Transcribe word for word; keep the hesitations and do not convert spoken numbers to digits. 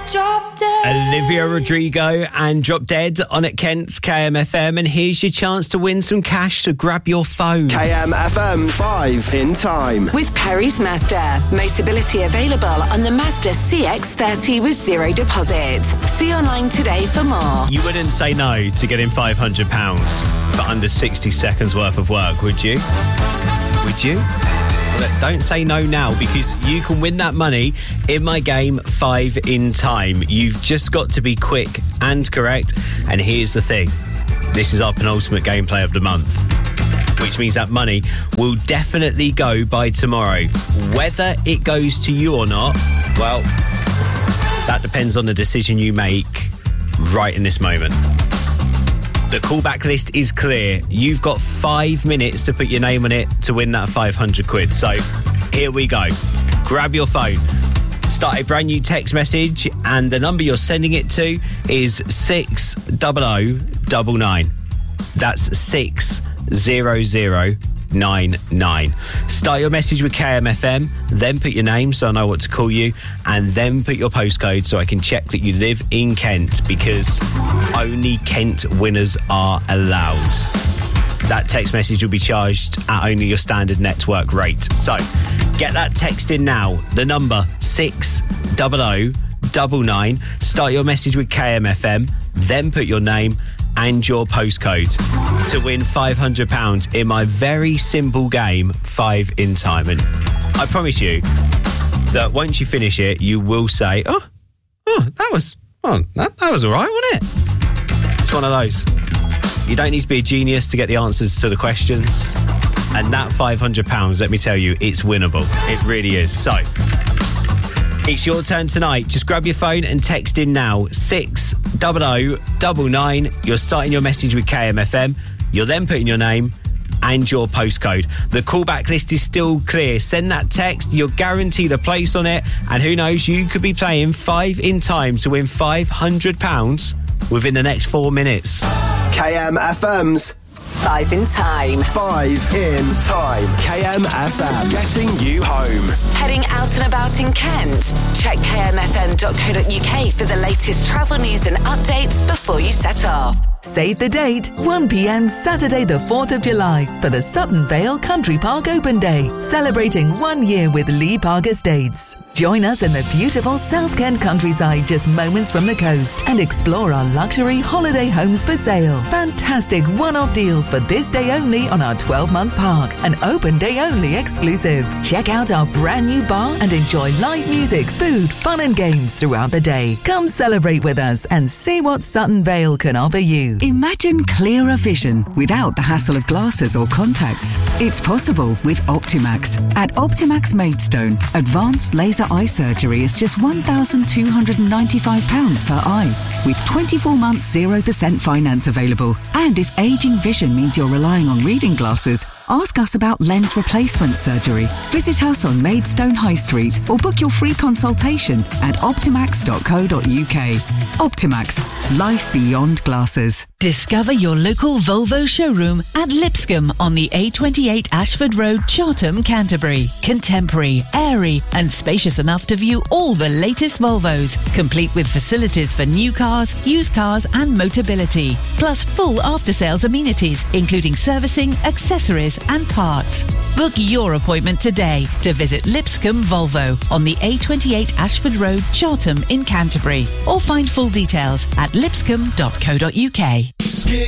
Drop Dead. Olivia Rodrigo and Drop Dead on at Kent's K M F M, and here's your chance to win some cash, so grab your phone. K M F M five in time. With Perry's Mazda. Motability available on the Mazda C X thirty with zero deposit. See online today for more. You wouldn't say no to getting five hundred pounds for under sixty seconds worth of work, would you? Would you? Well, don't say no now, because you can win that money in my game Five in Time. You've just got to be quick and correct. And here's the thing. This is our penultimate gameplay of the month, which means that money will definitely go by tomorrow. Whether it goes to you or not, well, that depends on the decision you make right in this moment. The callback list is clear. You've got five minutes to put your name on it to win that five hundred quid. So here we go. Grab your phone. Start a brand new text message, and the number you're sending it to is six double oh double nine. That's six zero zero nine nine. Start your message with K M F M, then put your name so I know what to call you, and then put your postcode so I can check that you live in Kent, because only Kent winners are allowed. That text message will be charged at only your standard network rate. So get that text in now. The number six double oh double nine. Start your message with K M F M, then put your name and your postcode to win five hundred pounds in my very simple game, Five in Time. And I promise you that once you finish it, you will say, oh, oh that was, oh, that, that was all right, wasn't it? It's one of those. You don't need to be a genius to get the answers to the questions. And that five hundred pounds, let me tell you, it's winnable. It really is. So it's your turn tonight. Just grab your phone and text in now. six double oh double nine. You're starting your message with K M F M. You're then putting your name and your postcode. The callback list is still clear. Send that text. You're guaranteed a place on it. And who knows, you could be playing Five in Time to win five hundred pounds within the next four minutes. K M F M's Five in Time. Five in Time. K M F M. Getting you home. Heading out and about in Kent? Check k m f m dot co dot u k for the latest travel news and updates before you set off. Save the date, one p.m. Saturday the fourth of July for the Sutton Vale Country Park Open Day, celebrating one year with Lee Park Estates. Join us in the beautiful South Kent countryside just moments from the coast and explore our luxury holiday homes for sale. Fantastic one-off deals for this day only on our twelve-month park, an open day only exclusive. Check out our brand new bar and enjoy live music, food, fun and games throughout the day. Come celebrate with us and see what Sutton Vale can offer you. Imagine clearer vision without the hassle of glasses or contacts. It's possible with Optimax. At Optimax Maidstone, advanced laser eye surgery is just one thousand two hundred ninety-five pounds per eye, with twenty-four months zero percent finance available. And if ageing vision means you're relying on reading glasses, ask us about lens replacement surgery. Visit us on Maidstone High Street or book your free consultation at optimax dot co dot u k. Optimax. Life beyond glasses. Discover your local Volvo showroom at Lipscomb on the A twenty-eight Ashford Road, Chartham, Canterbury. Contemporary, airy and spacious enough to view all the latest Volvos, complete with facilities for new cars, used cars and Motability. Plus full after-sales amenities, including servicing, accessories and parts. Book your appointment today to visit Lipscomb Volvo on the A twenty-eight Ashford Road, Chartham in Canterbury, or find full details at lipscomb dot co dot u k.